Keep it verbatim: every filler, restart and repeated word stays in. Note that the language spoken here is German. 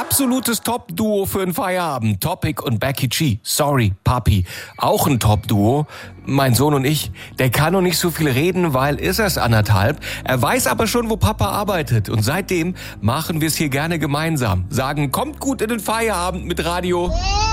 Absolutes Top-Duo für den Feierabend. Topic und Becky G. Sorry, Papi. Auch ein Top-Duo. Mein Sohn und ich. Der kann noch nicht so viel reden, weil ist erst anderthalb. Er weiß aber schon, wo Papa arbeitet. Und seitdem machen wir es hier gerne gemeinsam. Sagen, kommt gut in den Feierabend mit Radio